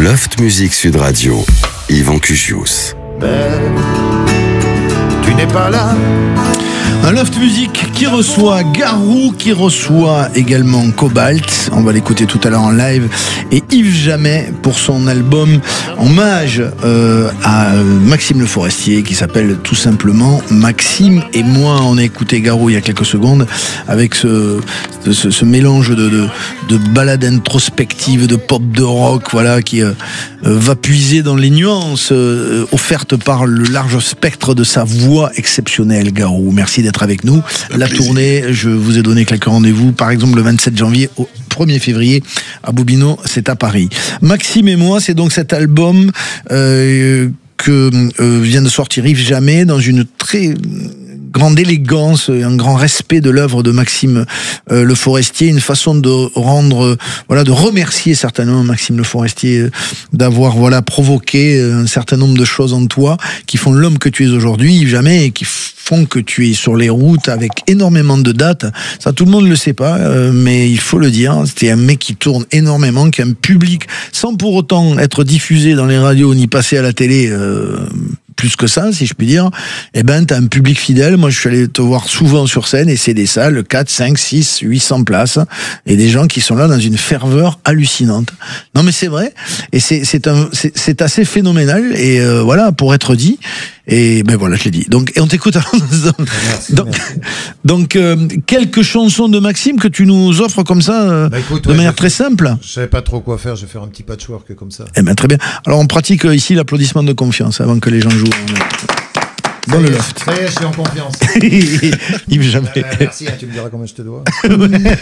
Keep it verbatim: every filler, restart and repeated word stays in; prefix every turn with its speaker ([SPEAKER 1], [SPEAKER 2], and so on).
[SPEAKER 1] Loft Music Sud Radio, Yvan Cugius.
[SPEAKER 2] Belle, tu n'es pas là.
[SPEAKER 3] Un Loft Music qui reçoit Garou, qui reçoit également Cobalt, on va l'écouter tout à l'heure en live, et Yves Jamais pour son album hommage euh, à Maxime Le Forestier qui s'appelle tout simplement Maxime et moi. On a écouté Garou il y a quelques secondes avec ce, ce, ce mélange de, de, de ballades introspectives, de pop, de rock, voilà, qui euh, va puiser dans les nuances euh, offertes par le large spectre de sa voix exceptionnelle. Garou, merci d'être avec nous. La tournée, je vous ai donné quelques rendez-vous, par exemple le vingt-sept janvier au premier février à Bobino, c'est à Paris. Maxime et moi, c'est donc cet album euh, que euh, vient de sortir Yves Jamais dans une très grande élégance, un grand respect de l'œuvre de Maxime euh, Le Forestier, une façon de rendre, euh, voilà, de remercier certainement Maxime Le Forestier euh, d'avoir, voilà, provoqué un certain nombre de choses en toi qui font l'homme que tu es aujourd'hui, Yves Jamais, et qui font que tu es sur les routes avec énormément de dates. Ça, tout le monde ne le sait pas, euh, mais il faut le dire. C'était un mec qui tourne énormément, qui a un public, sans pour autant être diffusé dans les radios ni passer à la télé. Euh, plus que ça, si je puis dire, eh ben, t'as un public fidèle. Moi, je suis allé te voir souvent sur scène et c'est des salles, quatre, cinq, six, huit cents places et des gens qui sont là dans une ferveur hallucinante. Non, mais c'est vrai. Et c'est, c'est un, c'est, c'est assez phénoménal et euh, voilà, pour être dit. Et ben voilà, je l'ai dit. Donc, et on t'écoute.
[SPEAKER 2] Merci,
[SPEAKER 3] donc,
[SPEAKER 2] merci.
[SPEAKER 3] donc euh, quelques chansons de Maxime que tu nous offres comme ça, euh,
[SPEAKER 2] bah écoute,
[SPEAKER 3] de
[SPEAKER 2] ouais,
[SPEAKER 3] manière
[SPEAKER 2] je,
[SPEAKER 3] très simple.
[SPEAKER 2] Je savais pas trop quoi faire, je vais faire un petit patchwork comme ça.
[SPEAKER 3] Eh ben très bien. Alors on pratique euh, ici l'applaudissement de confiance avant que les gens jouent. Dans
[SPEAKER 2] Ça
[SPEAKER 3] le
[SPEAKER 2] y est,
[SPEAKER 3] loft.
[SPEAKER 2] Ça y est, je suis en confiance.
[SPEAKER 3] Yves Jamais.
[SPEAKER 2] Euh, merci, hein, tu me diras combien je te dois.